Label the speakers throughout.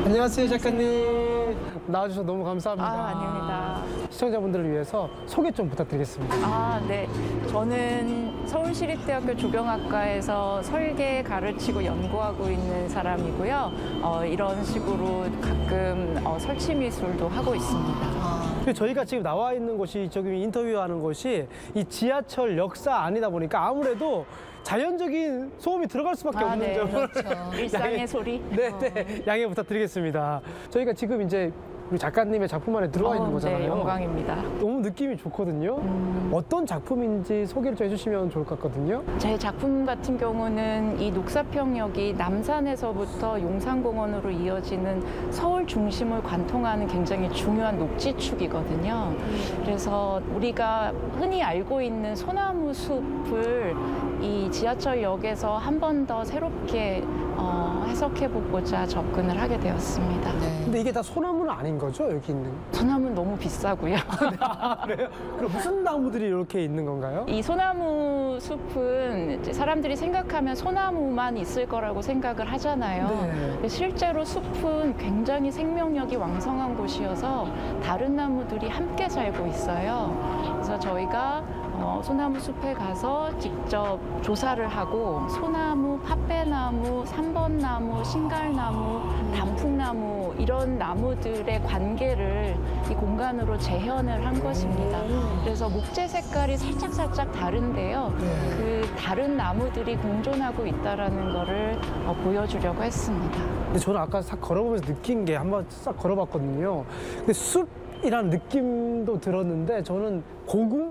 Speaker 1: 안녕하세요, 작가님. 나와주셔서 너무 감사합니다.
Speaker 2: 아닙니다.
Speaker 1: 시청자분들을 위해서 소개 좀 부탁드리겠습니다.
Speaker 2: 네. 저는 서울시립대학교 조경학과에서 설계 가르치고 연구하고 있는 사람이고요. 이런 식으로 가끔 설치 미술도 하고 있습니다.
Speaker 1: 저희가 지금 나와 있는 곳이, 저기 인터뷰하는 곳이 이 지하철 역사 안이다 보니까 아무래도 자연적인 소음이 들어갈 수밖에 없는
Speaker 2: 네.
Speaker 1: 점을
Speaker 2: 일상의 소리.
Speaker 1: 네, 양해 부탁드리겠습니다. 저희가 지금 이제 우리 작가님의 작품 안에 들어와 있는 거잖아요.
Speaker 2: 네, 영광입니다.
Speaker 1: 너무 느낌이 좋거든요. 어떤 작품인지 소개를 좀 해주시면 좋을 것 같거든요.
Speaker 2: 제 작품 같은 경우는 이 녹사평역이 남산에서부터 용산공원으로 이어지는 서울 중심을 관통하는 굉장히 중요한 녹지축이거든요. 그래서 우리가 흔히 알고 있는 소나무 숲을 이 지하철역에서 한 번 더 새롭게 해석해보고자 접근을 하게 되었습니다.
Speaker 1: 근데 이게 다 소나무는 아닌 거죠? 여기 있는.
Speaker 2: 소나무는 너무 비싸고요.
Speaker 1: 그래요? 그럼 무슨 나무들이 이렇게 있는 건가요?
Speaker 2: 이 소나무 숲은 이제 사람들이 생각하면 소나무만 있을 거라고 생각을 하잖아요. 근데 실제로 숲은 굉장히 생명력이 왕성한 곳이어서 다른 나무들이 함께 살고 있어요. 그래서 저희가 소나무 숲에 가서 직접 조사를 하고 소나무, 팥배나무, 삼번나무, 신갈나무, 단풍나무 이런 나무들의 관계를 이 공간으로 재현을 한 것입니다. 그래서 목재 색깔이 살짝 다른데요. 그 다른 나무들이 공존하고 있다는 거를 보여주려고 했습니다.
Speaker 1: 근데 저는 아까 싹 걸어보면서 느낀 게 한번 싹 걸어봤거든요. 근데 숲이라는 느낌도 들었는데 저는 고궁?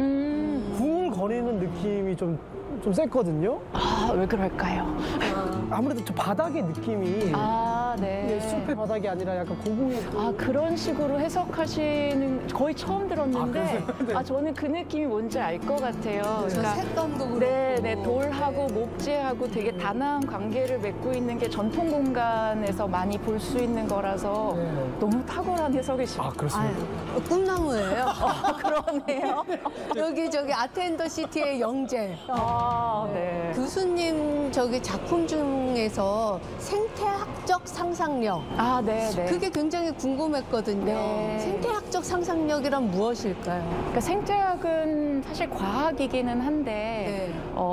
Speaker 1: 궁을 거리는 느낌이 좀 셌거든요.
Speaker 2: 왜 그럴까요?
Speaker 1: 아무래도 저 바닥의 느낌이
Speaker 2: 네.
Speaker 1: 숲의 바닥이 아니라 약간 고궁의
Speaker 2: 그런 식으로 해석하시는 거의 처음 들었는데
Speaker 1: 네.
Speaker 2: 저는 그 느낌이 뭔지 알 것 같아요.
Speaker 3: 저 색감도 그렇고.
Speaker 2: 네, 돌하고 목재하고 되게 단아한 관계를 맺고 있는 게 전통 공간에서 많이 볼 수 있는 거라서 너무 탁월한 해석이십니다.
Speaker 1: 그렇습니다.
Speaker 3: 꿈나무예요.
Speaker 2: 그러네요.
Speaker 3: 저기 아테엔더 시티의 영재.
Speaker 2: 네.
Speaker 3: 교수님 저기 작품 중에서 생태학적 상상력.
Speaker 2: 네.
Speaker 3: 그게 굉장히 궁금했거든요.
Speaker 2: 네.
Speaker 3: 생태학적 상상력이란 무엇일까요?
Speaker 2: 그러니까 생태학은 사실 과학이기는 한데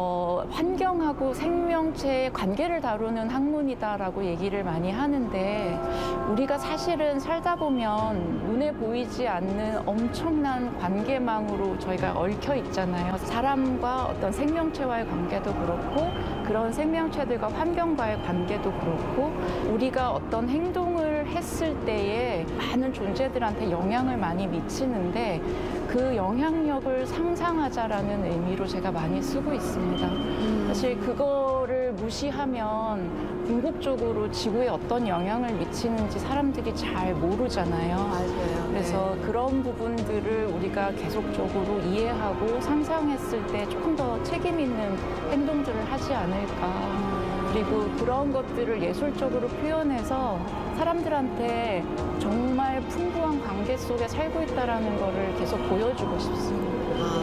Speaker 2: 환경하고 생명체의 관계를 다루는 학문이다라고 얘기를 많이 하는데 우리가 사실은 살다 보면 눈에 보이지 않는 엄청난 관계망으로 저희가 얽혀 있잖아요. 사람과 어떤 생명체와의 관계도 그렇고 그런 생명체들과 환경과의 관계도 그렇고 우리가 어떤 행동을 했을 때에 많은 존재들한테 영향을 많이 미치는데 그 영향력을 상상하자라는 의미로 제가 많이 쓰고 있습니다. 사실 그거를 무시하면 궁극적으로 지구에 어떤 영향을 미치는지 사람들이 잘 모르잖아요.
Speaker 3: 맞아요.
Speaker 2: 그래서 그런 부분들을 우리가 계속적으로 이해하고 상상했을 때 조금 더 책임 있는 행동들을 하지 않을까. 그리고 그런 것들을 예술적으로 표현해서 사람들한테 정말 풍부한 관계 속에 살고 있다는 거를 계속 보여주고 싶습니다.